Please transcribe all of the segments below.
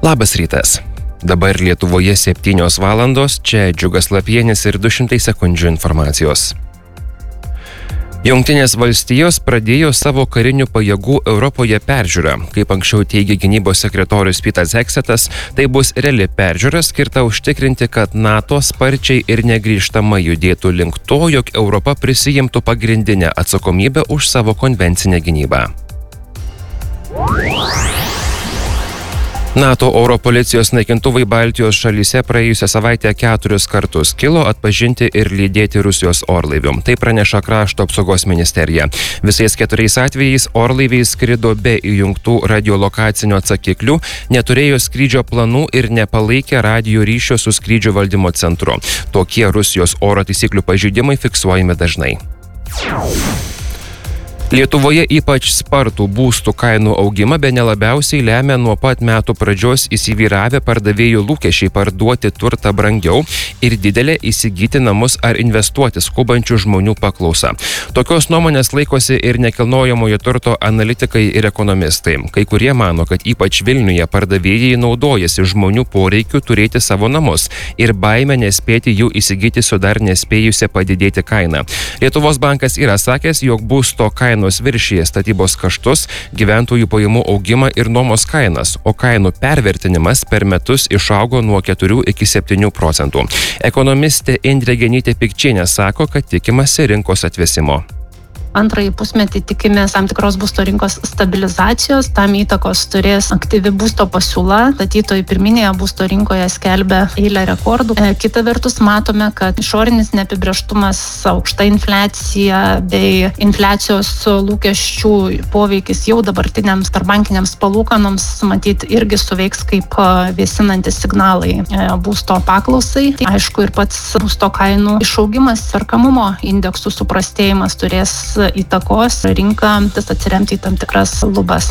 Labas rytas. Dabar Lietuvoje 7 valandos, čia Džiugas Lapienis ir 200 sekundžių informacijos. Jungtinės valstijos pradėjo savo karinių pajėgų Europoje peržiūrą. Kaip anksčiau teigė gynybos sekretorius Petas Hegsethas, tai bus reali peržiūra skirta užtikrinti, kad NATO sparčiai ir negrįžtamai judėtų link to, jog Europa prisijimtų pagrindinę atsakomybę už savo konvencinę gynybą. NATO oro policijos naikintuvai Baltijos šalyse praėjusią savaitę 4 kartus kilo atpažinti ir lydėti Rusijos orlaivių. Tai praneša Krašto apsaugos ministerija. Visais 4 atvejais orlaiviai skrido be įjungtų radiolokacinio atsakiklių, neturėjo skrydžio planų ir nepalaikė radijo ryšio su skrydžio valdymo centru. Tokie Rusijos oro taisyklių pažeidimai fiksuojami dažnai. Lietuvoje ypač spartų būstų kainų augimą bene labiausiai lemia nuo pat metų pradžios įsivyravę pardavėjų lūkesčiai parduoti turtą brangiau ir didelė įsigyti namus ar investuoti skubančių žmonių paklausa. Tokios nuomonės laikosi ir nekilnojamojo turto analitikai ir ekonomistai. Kai kurie mano, kad ypač Vilniuje pardavėjai naudojasi žmonių poreikiu turėti savo namus ir baimę nespėti jų įsigyti su dar nespėjusia padidėti kaina. Lietuvos bankas yra sakęs, jog būsto kainos viršyje statybos kaštus, gyventojų pajamų augimą ir nuomos kainas, o kainų pervertinimas per metus išaugo nuo 4 iki 7%. Ekonomistė Indrė Genytė-Pikčienė sako, kad tikimasi rinkos atvėsimo. Antrąjį pusmetį tikimės tam tikros būsto rinkos stabilizacijos, tam įtakos turės aktyvi būsto pasiūla, statytojai pirminėje būsto rinkoje skelbia eilę rekordų. Kita vertus matome, kad išorinis neapibrėžtumas, aukšta infliacija bei infliacijos lūkesčių poveikis jau dabartiniams tarpbankiniams palūkanoms matyt irgi suveiks kaip vėsinantys signalai būsto paklausai. Aišku, ir pats būsto kainų išaugimas, perkamumo indeksų suprastėjimas turės įtakos rinką atsiremti į tam tikras lubas.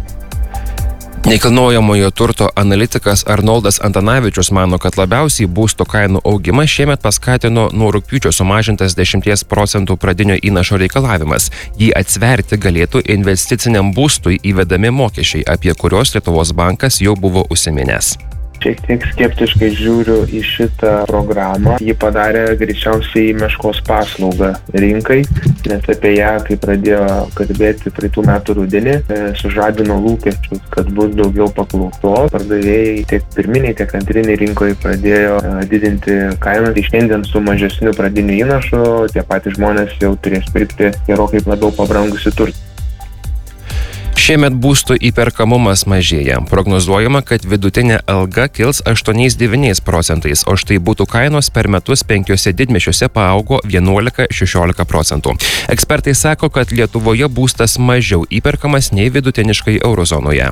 Nekilnojamojo turto analitikas Arnoldas Antanavičius mano, kad labiausiai būsto kainų augimas šiemet paskatino nuo rugpjūčio sumažintas 10% pradinio įnašo reikalavimas. Jį atsverti galėtų investiciniam būstui įvedami mokesčiai, apie kuriuos Lietuvos bankas jau buvo užsiminęs. Šiek tiek skeptiškai žiūriu į šitą programą. Ji padarė greičiausiai meškos paslaugą rinkai, nes apie ją, kai pradėjo kalbėti praeitų metų rudenį, sužadino lūkesčius, kad bus daugiau paklausos. Pardavėjai tiek pirminiai, tiek antriniai rinkoje pradėjo didinti kainą. Tai šiandien su mažesniu pradiniu įnašu tie patys žmonės jau turės pirkti gerokai labiau pabrangusi turtą. Šiemet būstų įperkamumas mažėja. Prognozuojama, kad vidutinė alga kils 8-9%, o štai būtų kainos per metus 5 didmiesčiuose paaugo 11-16%. Ekspertai sako, kad Lietuvoje būstas mažiau įperkamas nei vidutiniškai eurozonoje.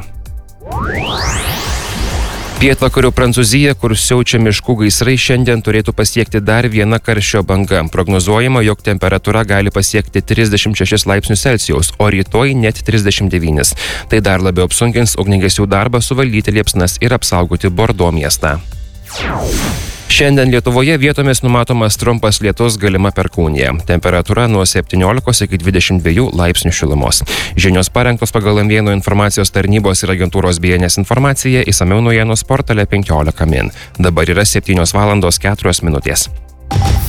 Pietvakarių Prancūzija, kur siaučia miškų gaisrai, šiandien turėtų pasiekti dar vieną karščio banga. Prognozuojama, jog temperatūra gali pasiekti 36 laipsnius Celsijaus, o rytoj net 39. Tai dar labiau apsunkins ugniagesių darbą suvaldyti liepsnas ir apsaugoti Bordo miestą. Šiandien Lietuvoje vietomis numatomas trumpas lietus, galima perkūnija. Temperatūra nuo 17 iki 22 laipsnių šilumos. Žinios parengtos pagal M1 informacijos tarnybos ir agentūros BNS informaciją, išsamiau naujienos portale 15 min. Dabar yra 7 valandos 4 minutės.